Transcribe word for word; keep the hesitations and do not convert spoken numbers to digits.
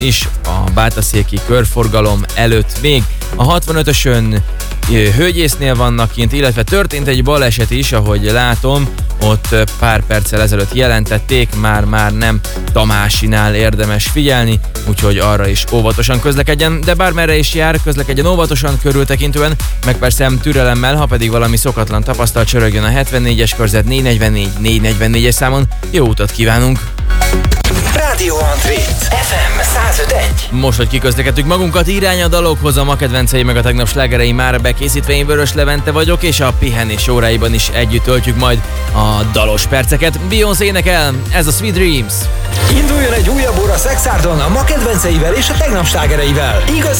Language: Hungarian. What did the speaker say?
is a bátaszéki körforgalom előtt még. A hatvanötösön Hölgyésznél vannak kint, illetve történt egy baleset is, ahogy látom, ott pár perccel ezelőtt jelentették, már-már nem Tamásinál érdemes figyelni, úgyhogy arra is óvatosan közlekedjen, de bármerre is jár, közlekedjen óvatosan, körültekintően, meg persze türelemmel, ha pedig valami szokatlan tapasztal, csörögjön a hetvennégyes körzet négy negyvennégy négy negyvennégyes számon. Jó utat kívánunk! Rádió Andrét, ef em száz öt egy. Most, hogy kiközlekedtük magunkat, irány a dalokhoz, a ma kedvencei meg a tegnap slágerei már bekészítve, én Vörös Levente vagyok, és a pihenés óráiban is együtt töltjük majd a dalos perceket. Beyoncé énekel, ez a Sweet Dreams. Induljon egy újabb óra Szexárdon a ma kedvenceivel és a tegnap slágereivel. Igazi